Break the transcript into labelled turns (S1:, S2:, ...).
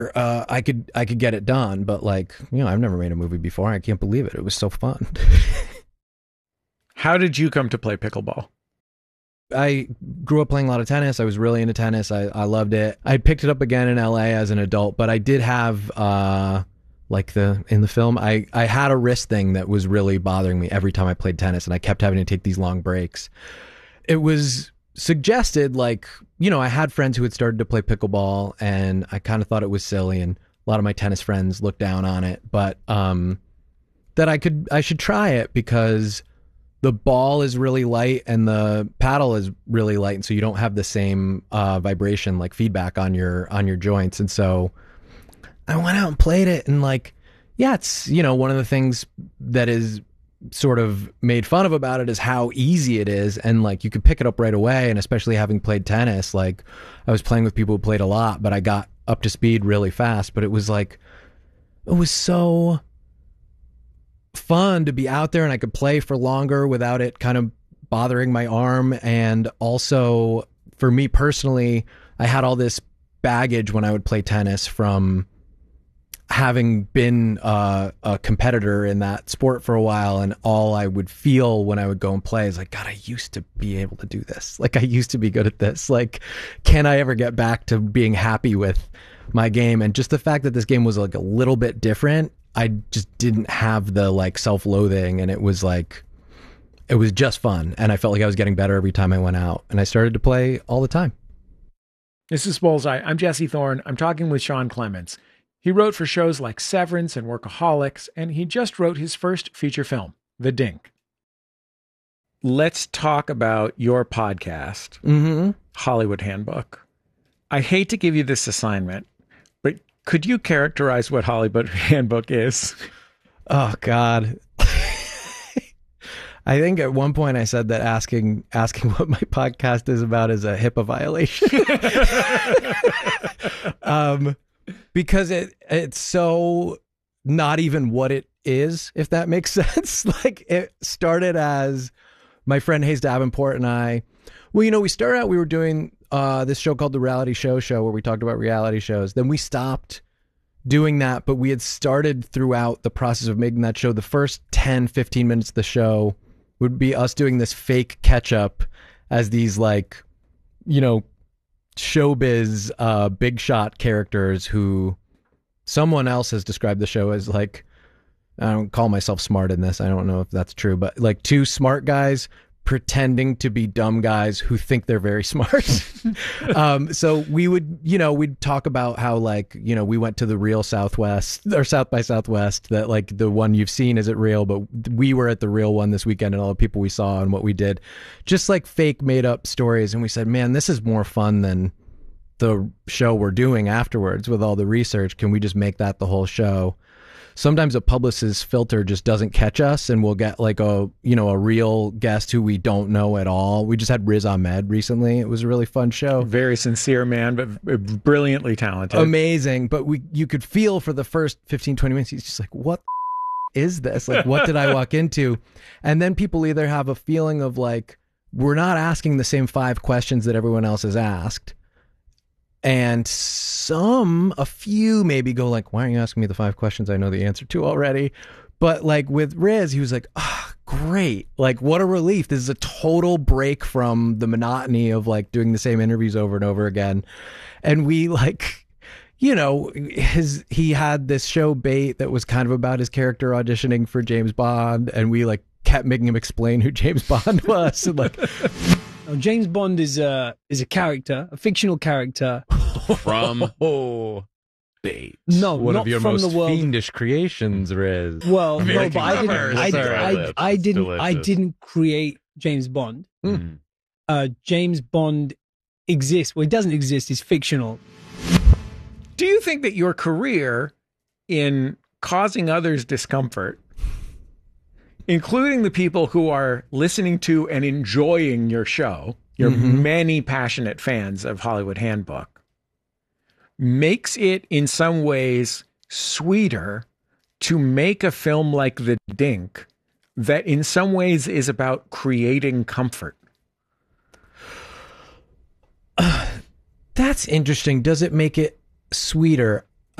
S1: I could get it done, but like, I've never made a movie before. I can't believe it. It was so fun.
S2: How did you come to play pickleball?
S1: I grew up playing a lot of tennis. I was really into tennis. I loved it. I picked it up again in LA as an adult, but I did have, in the film, I had a wrist thing that was really bothering me every time I played tennis, and I kept having to take these long breaks. It was suggested, I had friends who had started to play pickleball, and I kind of thought it was silly, and a lot of my tennis friends looked down on it, but that I should try it because the ball is really light and the paddle is really light, and so you don't have the same vibration, like feedback on your joints. And so I went out and played it, and it's one of the things that is sort of made fun of about it is how easy it is, and you could pick it up right away. And especially having played tennis, I was playing with people who played a lot, but I got up to speed really fast. But it was so fun to be out there, and I could play for longer without it kind of bothering my arm. And also for me personally, I had all this baggage when I would play tennis from having been a competitor in that sport for a while, and all I would feel when I would go and play is God, I used to be able to do this. I used to be good at this. Can I ever get back to being happy with my game? And just the fact that this game was a little bit different, I just didn't have the self-loathing, and it was just fun, and I felt like I was getting better every time I went out, and I started to play all the time.
S2: This is Bullseye. I'm Jesse Thorne. I'm talking with Sean Clements. He wrote for shows like Severance and Workaholics, and he just wrote his first feature film, The Dink. Let's talk about your podcast, Hollywood Handbook. I hate to give you this assignment, but could you characterize what Hollywood Handbook is?
S1: Oh, God. I think at one point I said that asking what my podcast is about is a HIPAA violation. Because it's so not even what it is, if that makes sense. It started as my friend Hayes Davenport and I, we started out, we were doing this show called The Reality Show where we talked about reality shows. Then we stopped doing that, but we had started throughout the process of making that show. The first 10, 15 minutes of the show would be us doing this fake catch up as these showbiz big shot characters who someone else has described the show as I don't call myself smart in this, I don't know if that's true, but two smart guys pretending to be dumb guys who think they're very smart. So we would, we'd talk about how we went to the real Southwest or South by Southwest, that the one you've seen isn't real, but we were at the real one this weekend, and all the people we saw and what we did, just fake made up stories. And we said, man, this is more fun than the show we're doing afterwards with all the research. Can we just make that the whole show? Sometimes a publicist's filter just doesn't catch us, and we'll get a real guest who we don't know at all. We just had Riz Ahmed recently. It was a really fun show.
S2: Very sincere man, but brilliantly talented.
S1: Amazing. But you could feel for the first 15, 20 minutes, he's just what is this? What did I walk into? And then people either have a feeling of we're not asking the same 5 questions that everyone else has asked. And a few maybe go why aren't you asking me the 5 questions I know the answer to already? But with Riz, he was great. What a relief. This is a total break from the monotony of doing the same interviews over and over again. And we he had this show Bait that was kind of about his character auditioning for James Bond. And we kept making him explain who James Bond was. And
S3: James Bond is a character, a fictional character
S4: from Bait.
S3: No,
S4: one
S3: not
S4: of your
S3: from
S4: most
S3: the world.
S4: fiendish creations, Riz.
S3: Well,
S4: Very
S3: no, but I didn't create James Bond. James Bond exists. Well, he doesn't exist. He's fictional.
S2: Do you think that your career in causing others discomfort, including the people who are listening to and enjoying your show, your many passionate fans of Hollywood Handbook, makes it in some ways sweeter to make a film like The Dink that in some ways is about creating comfort?
S1: That's interesting. Does it make it sweeter?